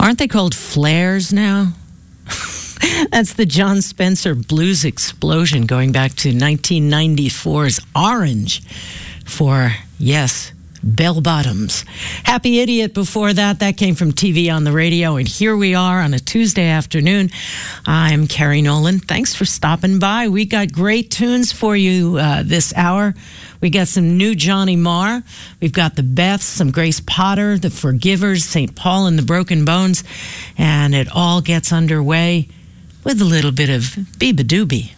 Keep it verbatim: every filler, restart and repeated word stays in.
Aren't they called flares now? That's the John Spencer blues explosion going back to nineteen ninety-four's Orange for, yes, bell bottoms. Happy Idiot before that. That came from T V on the radio. And here we are on a Tuesday afternoon. I'm Carrie Nolan. Thanks for stopping by. We got great tunes for you uh, this hour. We got some new Johnny Marr. We've got the Beths, some Grace Potter, the Forgivers, Saint Paul and the Broken Bones. And it all gets underway with a little bit of Beabadoobie.